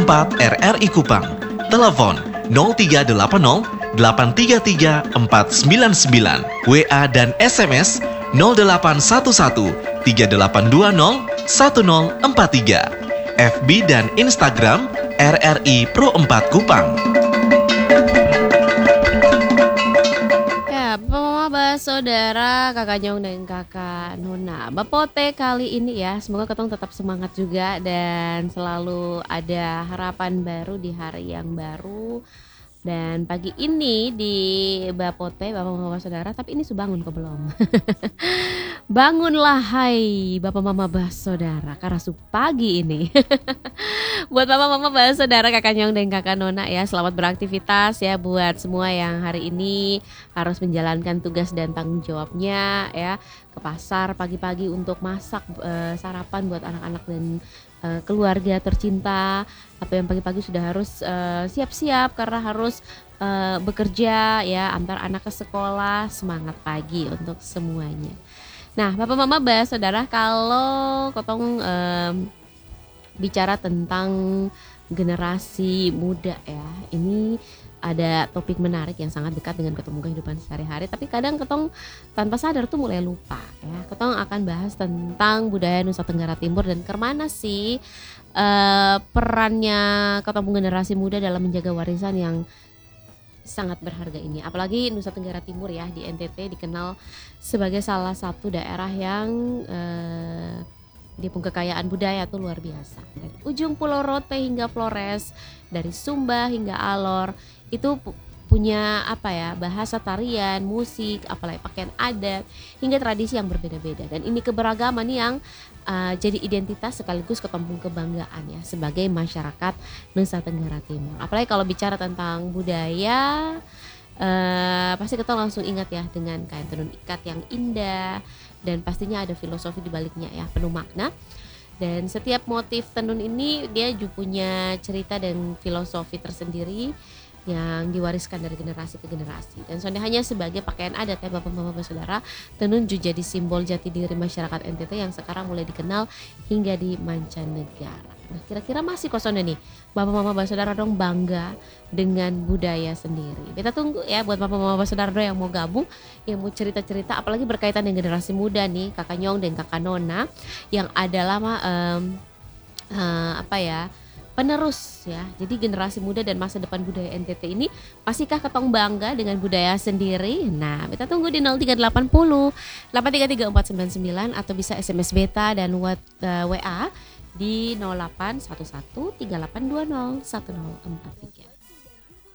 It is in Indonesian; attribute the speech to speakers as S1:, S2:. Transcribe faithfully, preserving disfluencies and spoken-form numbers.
S1: empat R R I Kupang. Telepon nol tiga delapan nol delapan tiga tiga empat sembilan sembilan. W A dan S M S nol delapan satu satu tiga delapan dua nol satu nol empat tiga. F B dan Instagram R R I Pro empat Kupang.
S2: Ya, Bapak Mama Bah Saudara, Kakak Nyong dan Kakak Nona. Bapote kali ini ya, semoga ketong tetap semangat juga dan selalu ada harapan baru di hari yang baru. Dan pagi ini di Bapote, Bapak Mama Saudara, tapi ini sudah bangun kok belum? Bangunlah hai Bapak Mama Bah Saudara, karena su pagi ini. Buat Bapak Mama Bah Saudara, Kakak Nyong dan Kakak Nona ya, selamat beraktivitas ya buat semua yang hari ini harus menjalankan tugas dan tanggung jawabnya ya, ke pasar pagi-pagi untuk masak e, sarapan buat anak-anak dan e, keluarga tercinta, atau yang pagi-pagi sudah harus e, siap-siap karena harus e, bekerja ya, antar anak ke sekolah. Semangat pagi untuk semuanya. Nah, Bapak Mama Bah Saudara, kalau kotong e, bicara tentang generasi muda ya, ini ada topik menarik yang sangat dekat dengan ketemu kehidupan sehari-hari, tapi kadang ketong tanpa sadar tuh mulai lupa ya. Ketong akan bahas tentang budaya Nusa Tenggara Timur dan kemana sih uh, perannya ketemu generasi muda dalam menjaga warisan yang sangat berharga ini. Apalagi Nusa Tenggara Timur ya, di N T T dikenal sebagai salah satu daerah yang uh, dia punya kekayaan budaya tuh luar biasa. Dari ujung Pulau Rote hingga Flores, dari Sumba hingga Alor, itu punya apa ya, bahasa tarian, musik, apalagi pakaian adat, hingga tradisi yang berbeda-beda. Dan ini keberagaman yang uh, jadi identitas sekaligus ketemu kebanggaan ya sebagai masyarakat Nusa Tenggara Timur. Apalagi kalau bicara tentang budaya, uh, pasti kita langsung ingat ya dengan kain tenun ikat yang indah, dan pastinya ada filosofi di baliknya ya, penuh makna. Dan setiap motif tenun ini dia juga punya cerita dan filosofi tersendiri yang diwariskan dari generasi ke generasi. Dan soalnya hanya sebagai pakaian adat ya Bapak Mama Saudara, tenun juga jadi simbol jati diri masyarakat N T T yang sekarang mulai dikenal hingga di mancanegara. Nah, kira-kira masih kosongnya nih Bapak Mama Saudara dong bangga dengan budaya sendiri. Kita tunggu ya buat Bapak Mama Saudara dong yang mau gabung, yang mau cerita-cerita, apalagi berkaitan dengan generasi muda nih, Kakak Nyong dan Kakak Nona, yang adalah um, uh, apa ya, penerus ya. Jadi generasi muda dan masa depan budaya N T T ini, masihkah ketong bangga dengan budaya sendiri? Nah, kita tunggu di nol tiga delapan nol delapan tiga tiga empat sembilan sembilan atau bisa S M S beta dan W A di nol delapan satu satu tiga delapan dua nol satu nol empat tiga.